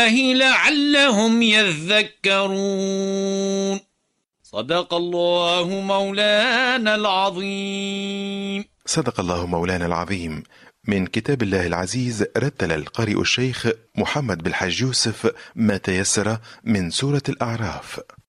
لعلهم يذكرون. صدق الله مولانا العظيم. صدق الله مولانا العظيم. من كتاب الله العزيز رتل القارئ الشيخ محمد بالحاج يوسف ما تيسر من سورة الأعراف.